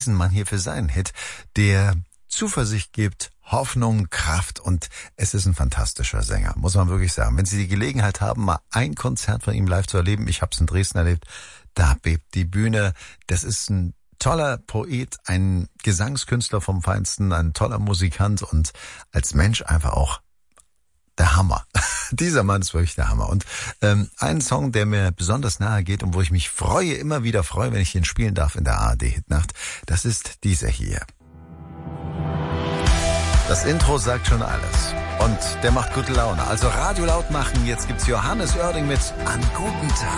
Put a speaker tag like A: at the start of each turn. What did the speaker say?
A: diesen Mann hier für seinen Hit, der Zuversicht gibt, Hoffnung, Kraft, und es ist ein fantastischer Sänger, muss man wirklich sagen. Wenn Sie die Gelegenheit haben, mal ein Konzert von ihm live zu erleben, ich habe es in Dresden erlebt, da bebt die Bühne. Das ist ein toller Poet, ein Gesangskünstler vom Feinsten, ein toller Musikant und als Mensch einfach auch der Hammer. Dieser Mann ist wirklich der Hammer. Und ein Song, der mir besonders nahe geht und wo ich mich freue, immer wieder freue, wenn ich ihn spielen darf in der ARD-Hitnacht, das ist dieser hier. Das Intro sagt schon alles. Und der macht gute Laune. Also Radio laut machen. Jetzt gibt's Johannes Oerding mit An guten Tag.